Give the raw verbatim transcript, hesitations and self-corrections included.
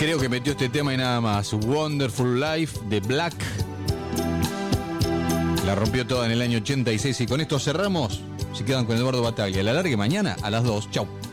creo que metió este tema y nada más. Wonderful Life de Black. La rompió toda en el año ochenta y seis y con esto cerramos. Se quedan con Eduardo Bataglia. La largue mañana a las dos. Chau.